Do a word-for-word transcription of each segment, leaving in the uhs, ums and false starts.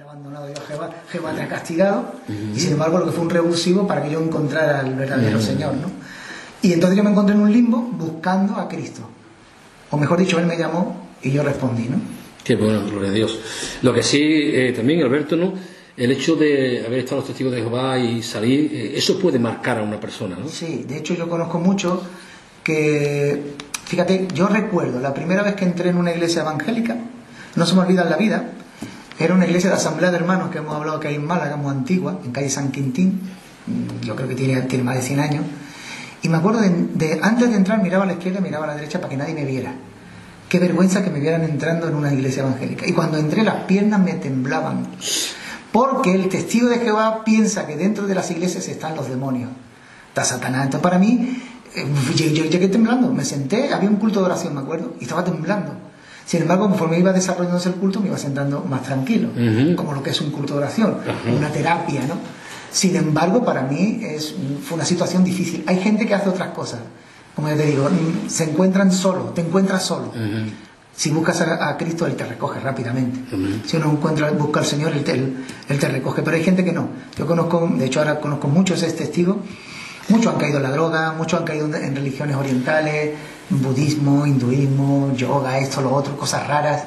abandonado yo a Jehová, Jehová te ha castigado, uh-huh. y sin embargo lo que fue un revulsivo para que yo encontrara al verdadero uh-huh. Señor, ¿no? Y entonces yo me encontré en un limbo buscando a Cristo, o mejor dicho, Él me llamó y yo respondí, ¿no? Qué bueno, gloria a Dios. Lo que sí, eh, también, Alberto, ¿no? El hecho de haber estado los testigos de Jehová y salir, eh, eso puede marcar a una persona, ¿no? Sí, de hecho yo conozco mucho que, fíjate, yo recuerdo la primera vez que entré en una iglesia evangélica, no se me olvida en la vida, era una iglesia de Asamblea de Hermanos que hemos hablado que hay en Málaga, muy antigua, en calle San Quintín, yo creo que tiene, tiene más de cien años, y me acuerdo de, de antes de entrar miraba a la izquierda y miraba a la derecha para que nadie me viera. Qué vergüenza que me vieran entrando en una iglesia evangélica. Y cuando entré las piernas me temblaban, porque el testigo de Jehová piensa que dentro de las iglesias están los demonios, está Satanás. Entonces para mí, eh, yo, yo llegué temblando, me senté, había un culto de oración, me acuerdo, y estaba temblando. Sin embargo, conforme iba desarrollándose el culto, me iba sentando más tranquilo, uh-huh. como lo que es un culto de oración, uh-huh. una terapia, ¿no? Sin embargo, para mí es, fue una situación difícil. Hay gente que hace otras cosas, como yo te digo, se encuentran solo, te encuentras solo. Uh-huh. Si buscas a, a Cristo, Él te recoge rápidamente. Uh-huh. Si uno encuentra, busca al Señor, él te, él, él te recoge. Pero hay gente que no. Yo conozco, de hecho ahora conozco muchos es testigos. Muchos han caído en la droga, muchos han caído en religiones orientales, budismo, hinduismo, yoga, esto, lo otro, cosas raras.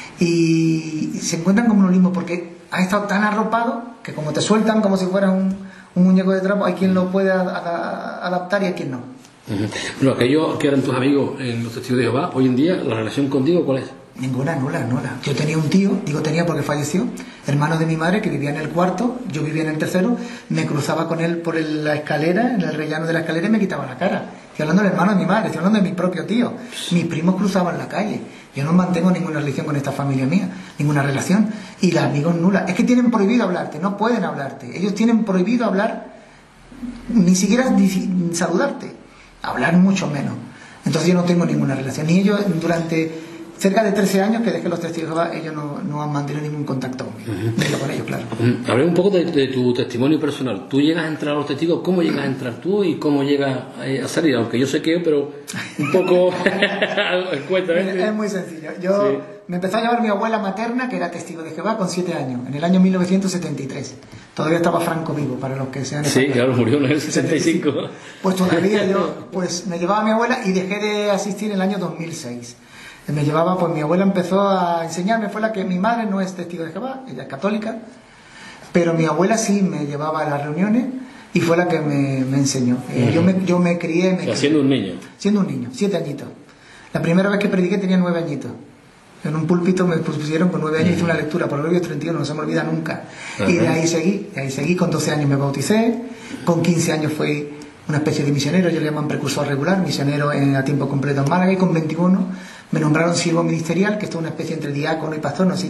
Y se encuentran como en un limbo porque han estado tan arropados que como te sueltan como si fueras un, un muñeco de trapo, hay quien lo puede a, a, adaptar y hay quien no. Uh-huh. Bueno, aquellos que eran tus amigos en los testigos de Jehová, hoy en día, ¿la relación contigo cuál es? Ninguna, nula, nula. Yo tenía un tío, digo tenía porque falleció, hermano de mi madre, que vivía en el cuarto, yo vivía en el tercero, me cruzaba con él por el, la escalera, en el rellano de la escalera y me quitaba la cara. Estoy hablando del hermano de mi madre, estoy hablando de mi propio tío. Mis primos cruzaban la calle. Yo no mantengo ninguna religión con esta familia mía, ninguna relación. Y los amigos nula. Es que tienen prohibido hablarte, no pueden hablarte. Ellos tienen prohibido hablar, ni siquiera saludarte. Hablar mucho menos. Entonces yo no tengo ninguna relación. Ni ellos durante cerca de trece años que dejé los testigos de Jehová, ellos no, no han mantenido ningún contacto conmigo. Uh-huh. Con ellos, claro. Uh-huh. Hablé un poco de, de tu testimonio personal. Tú llegas a entrar a los testigos, ¿cómo llegas a entrar tú y cómo llegas a salir? Aunque yo sé que, pero un poco cuéntame. Es muy sencillo. Yo sí. Me empezó a llamar mi abuela materna, que era testigo de Jehová, con siete años, en el año mil novecientos setenta y tres. Todavía estaba Franco vivo, para los que sean... Sí, claro, murió en el sesenta y cinco. Pues todavía yo, pues me llevaba a mi abuela y dejé de asistir en el año dos mil seis. Me llevaba, pues mi abuela empezó a enseñarme, fue la que, mi madre no es testigo de Jehová, ella es católica, pero mi abuela sí me llevaba a las reuniones y fue la que me, me enseñó. Uh-huh. Yo, me, yo me crié... Me o sea, siendo un niño. Siendo un niño, siete añitos. La primera vez que prediqué tenía nueve añitos. En un púlpito me pusieron con nueve años, uh-huh. hice una lectura, Proverbios treinta y uno, no se me olvida nunca. Uh-huh. Y de ahí seguí, de ahí seguí, con doce años me bauticé, con quince años fui una especie de misionero, ellos le llaman precursor regular, misionero en, a tiempo completo en Málaga, y con veintiuno me nombraron siervo ministerial, que esto es una especie entre diácono y pastor, no sé